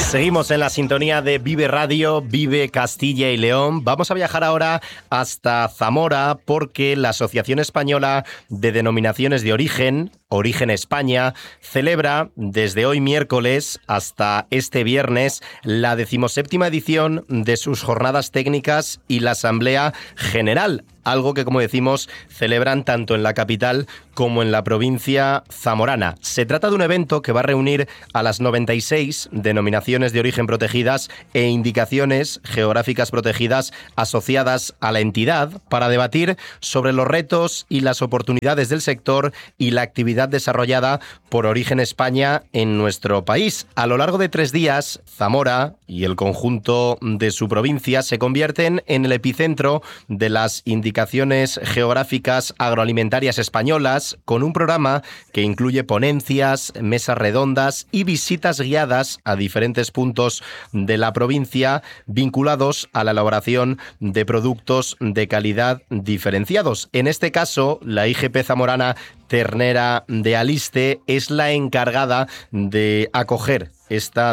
Seguimos en la sintonía de Vive Radio, Vive Castilla y León. Vamos a viajar ahora hasta Zamora porque la Asociación Española de Denominaciones de Origen, Origen España, celebra desde hoy miércoles hasta este viernes la 17ª edición de sus jornadas técnicas y la Asamblea General. Algo que, como decimos, celebran tanto en la capital como en la provincia zamorana. Se trata de un evento que va a reunir a las 96 denominaciones de origen protegidas e indicaciones geográficas protegidas asociadas a la entidad para debatir sobre los retos y las oportunidades del sector y la actividad desarrollada por Origen España en nuestro país. A lo largo de 3 días, Zamora y el conjunto de su provincia se convierten en el epicentro de las indicaciones geográficas agroalimentarias españolas, con un programa que incluye ponencias, mesas redondas y visitas guiadas a diferentes puntos de la provincia vinculados a la elaboración de productos de calidad diferenciados. En este caso, la IGP zamorana Ternera de Aliste es la encargada de acoger esta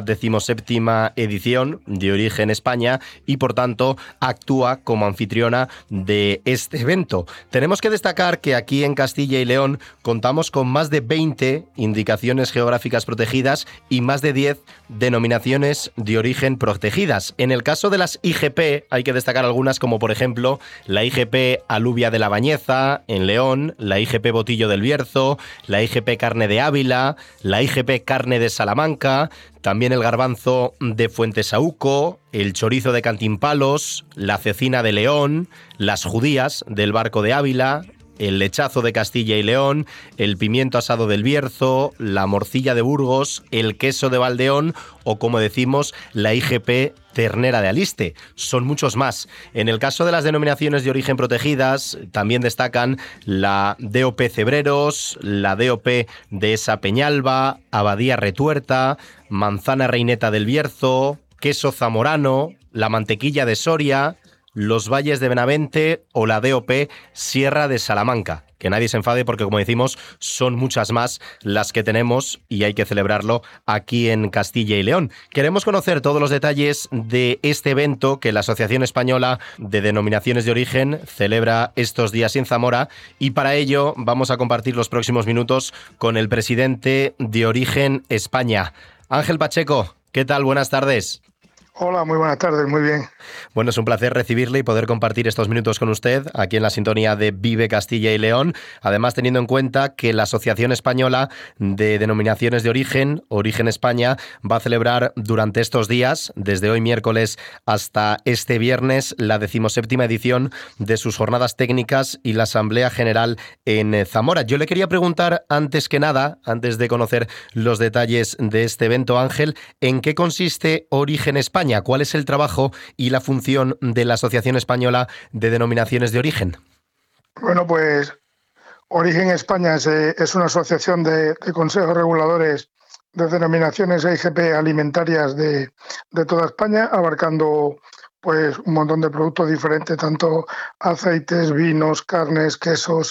17ª edición de Origen España y, por tanto, actúa como anfitriona de este evento. Tenemos que destacar que aquí en Castilla y León contamos con más de 20 indicaciones geográficas protegidas y más de 10 denominaciones de origen protegidas. En el caso de las IGP hay que destacar algunas como, por ejemplo, la IGP Alubia de la Bañeza en León, la IGP Botillo del Bierzo, la IGP Carne de Ávila, la IGP Carne de Salamanca, también el garbanzo de Fuentesauco, el chorizo de Cantimpalos, la cecina de León, las judías del Barco de Ávila, el lechazo de Castilla y León, el pimiento asado del Bierzo, la morcilla de Burgos, el queso de Valdeón o, como decimos, la IGP Ternera de Aliste. Son muchos más. En el caso de las denominaciones de origen protegidas, también destacan la DOP Cebreros, la DOP Dehesa Peñalba, Abadía Retuerta, manzana reineta del Bierzo, queso zamorano, la mantequilla de Soria, los Valles de Benavente o la DOP Sierra de Salamanca. Que nadie se enfade porque, como decimos, son muchas más las que tenemos y hay que celebrarlo aquí en Castilla y León. Queremos conocer todos los detalles de este evento que la Asociación Española de Denominaciones de Origen celebra estos días en Zamora y para ello vamos a compartir los próximos minutos con el presidente de Origen España. Ángel Pacheco, ¿qué tal? Buenas tardes. Hola, muy buenas tardes, muy bien. Bueno, es un placer recibirle y poder compartir estos minutos con usted aquí en la sintonía de Vive Castilla y León. Además, teniendo en cuenta que la Asociación Española de Denominaciones de Origen, Origen España, va a celebrar durante estos días, desde hoy miércoles hasta este viernes, la 17ª edición de sus jornadas técnicas y la Asamblea General en Zamora. Yo le quería preguntar, antes que nada, antes de conocer los detalles de este evento, Ángel, ¿en qué consiste Origen España? ¿Cuál es el trabajo y la función de la Asociación Española de Denominaciones de Origen? Bueno, pues Origen España es una asociación de consejos reguladores de denominaciones e IGP alimentarias de toda España, abarcando pues un montón de productos diferentes, tanto aceites, vinos, carnes, quesos,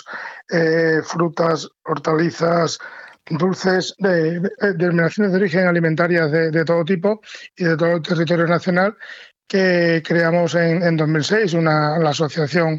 frutas, hortalizas, dulces, de denominaciones de origen alimentarias de todo tipo y de todo el territorio nacional, que creamos en 2006, la asociación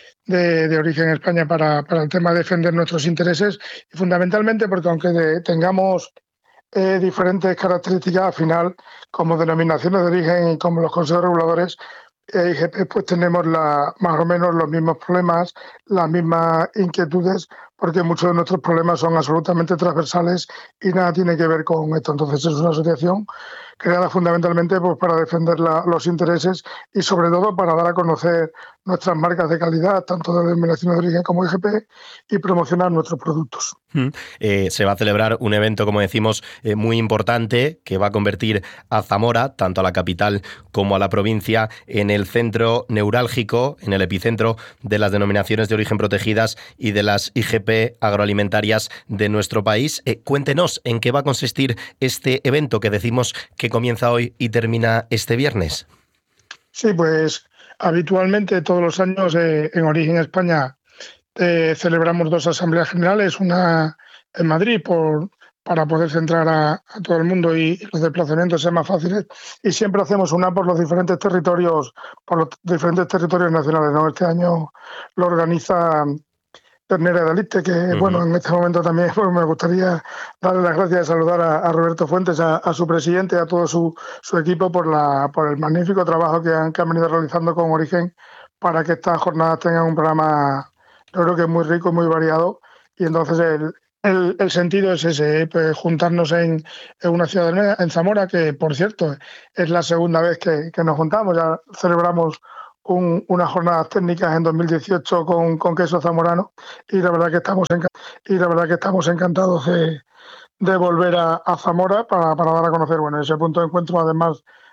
de Origen España para el tema de defender nuestros intereses y fundamentalmente porque aunque tengamos diferentes características, al final, como denominaciones de origen y como los consejos reguladores, IGP, pues tenemos más o menos los mismos problemas, las mismas inquietudes, porque muchos de nuestros problemas son absolutamente transversales y nada tiene que ver con esto. Entonces es una asociación creada fundamentalmente pues, para defender los intereses y sobre todo para dar a conocer nuestras marcas de calidad, tanto de denominaciones de origen como IGP, y promocionar nuestros productos. Se va a celebrar un evento, como decimos, muy importante que va a convertir a Zamora, tanto a la capital como a la provincia, en el centro neurálgico, en el epicentro de las denominaciones de origen protegidas y de las IGP agroalimentarias de nuestro país. Cuéntenos en qué va a consistir este evento que decimos que comienza hoy y termina este viernes. Sí, pues habitualmente todos los años en Origen España celebramos 2 asambleas generales, una en Madrid por para poder centrar a todo el mundo y los desplazamientos sean más fáciles. Y siempre hacemos una por los diferentes territorios nacionales, ¿no? Este año lo organiza Ternera de Aliste, que bueno, en este momento también pues, me gustaría darle las gracias y saludar a Roberto Fuentes, a su presidente, a todo su equipo por el magnífico trabajo que han venido realizando con Origen para que estas jornadas tengan un programa, yo creo que muy rico y muy variado. Y entonces el sentido es ese, pues, juntarnos en una ciudad, en Zamora, que por cierto es la segunda vez que nos juntamos. Ya celebramos unas jornadas técnicas en 2018 con queso zamorano y la verdad que estamos encantados de volver a Zamora para dar a conocer ese punto de encuentro, además